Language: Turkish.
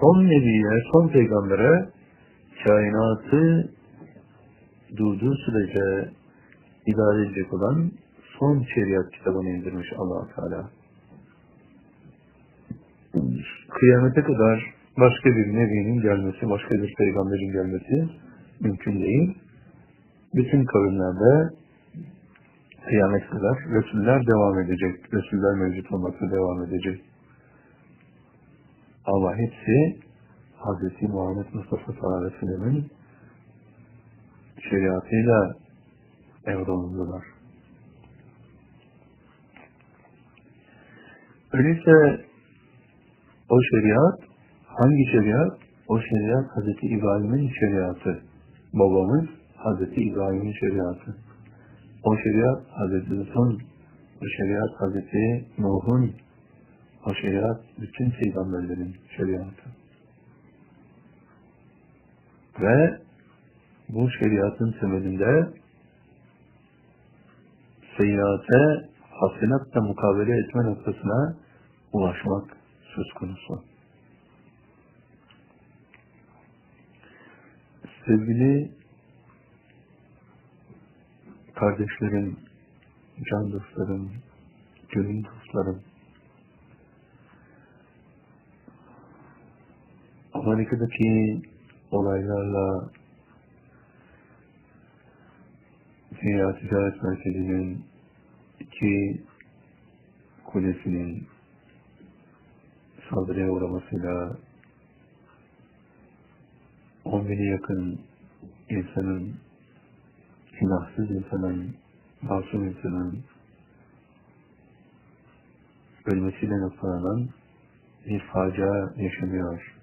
son nebiye, son peygambere kainatı durduğu sürece idare edecek olan son şeriat kitabını indirmiş Allah-u Teala. Kıyamete kadar başka bir nebinin gelmesi, başka bir peygamberin gelmesi mümkün değil. Bütün kavimlerde kıyamet kadar Resuller devam edecek. Resuller mevcut olmakta devam edecek. Ama hepsi Hz. Muhammed Mustafa sallallahu aleyhi ve sellem'in şeriatıyla emrolundular. Öyleyse o şeriat, hangi şeriat? O şeriat Hz. İbrahim'in şeriatı. Babamız Hz. İbrahim'in şeriatı. O şeriat Hz. Yusuf'un, o şeriat Hz. Nuh'un, o şeriat bütün peygamberlerin şeriatı. Ve bu şeriatın temelinde seyyiate hasenatla mukabele etme noktasına ulaşmak söz konusu. Sevgili kardeşlerim, can dostlarım, gönül dostlarım, Amerika'daki olaylarla Dünya Ticaret Merkezi'nin 2 kulesinin saldırıya uğramasıyla 10.000'e yakın insanın, günahsız insanın, masum insanın ölmesiyle noktalanan bir facia yaşanıyor.